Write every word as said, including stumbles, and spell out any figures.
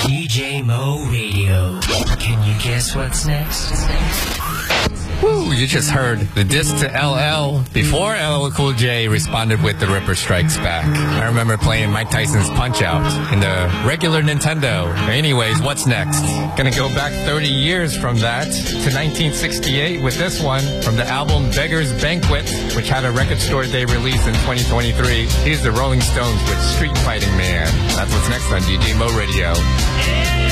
D J Mo Radio. Can you guess what's next? Woo, you just heard the diss to L L before L L Cool J responded with The Ripper Strikes Back. I remember playing Mike Tyson's Punch-Out in the regular Nintendo. Anyways, what's next? Gonna go back thirty years from that to nineteen sixty-eight with this one from the album Beggar's Banquet, which had a record store day release in twenty twenty-three. Here's the Rolling Stones with Street Fighting Man. That's what's next on D J Mo Radio.